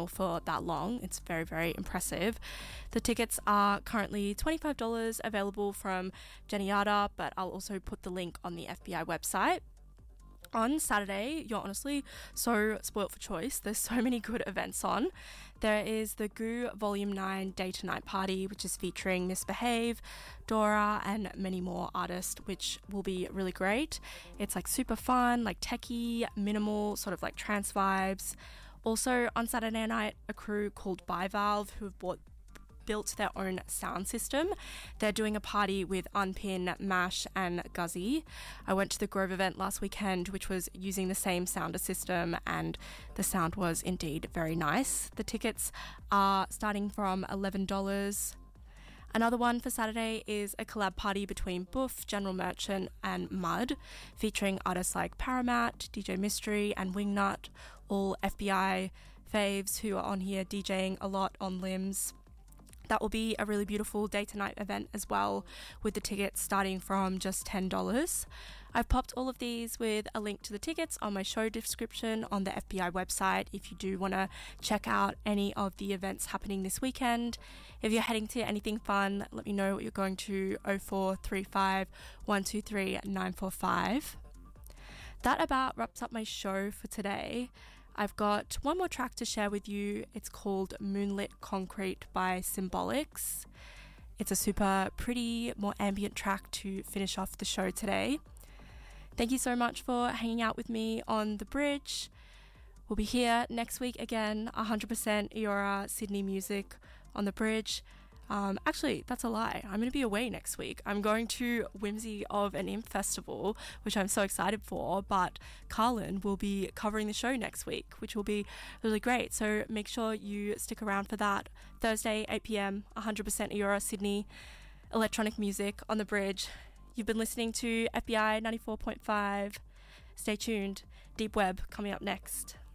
tour for that long. It's very, very impressive. The tickets are currently $25 available from Jeniata, but I'll also put the link on the FBI website. On Saturday, you're honestly so spoilt for choice. There's so many good events on. There is the Goo Volume 9 Day to Night Party, which is featuring Misbehave, Dora, and many more artists, which will be really great. It's like super fun, like techie, minimal, sort of like trance vibes. Also on Saturday night, a crew called Bivalve, who have built their own sound system. They're doing a party with Unpin, Mash, and Guzzy. I went to the Grove event last weekend, which was using the same sounder system, and the sound was indeed very nice. The tickets are starting from $11. Another one for Saturday is a collab party between Boof, General Merchant, and Mud, featuring artists like Paramat, DJ Mystery, and Wingnut, all FBI faves who are on here DJing a lot on Limbs. That will be a really beautiful day-to-night event as well, with the tickets starting from just $10. I've popped all of these with a link to the tickets on my show description on the FBI website if you do want to check out any of the events happening this weekend. If you're heading to anything fun, let me know what you're going to 0435 123 945. That about wraps up my show for today. I've got one more track to share with you. It's called Moonlit Concrete by Symbolics. It's a super pretty, more ambient track to finish off the show today. Thank you so much for hanging out with me on The Bridge. We'll be here next week again, 100% Eora Sydney music on The Bridge. Actually, that's a lie. I'm going to be away next week. I'm going to Whimsy of an Imp Festival, which I'm so excited for, but Carlin will be covering the show next week, which will be really great. So make sure you stick around for that. Thursday, 8 p.m, 100% Eora Sydney, electronic music on The Bridge. You've been listening to FBI 94.5. Stay tuned. Deep Web coming up next.